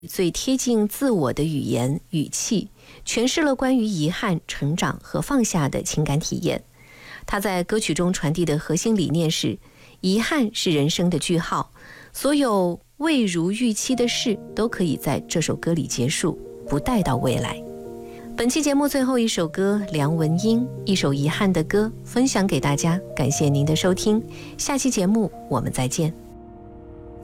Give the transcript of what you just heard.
最贴近自我的语言语气，诠释了关于遗憾、成长和放下的情感体验。他在歌曲中传递的核心理念是：遗憾是人生的句号，所有未如预期的事都可以在这首歌里结束，不带到未来。本期节目最后一首歌，梁文音一首遗憾的歌，分享给大家。感谢您的收听，下期节目我们再见。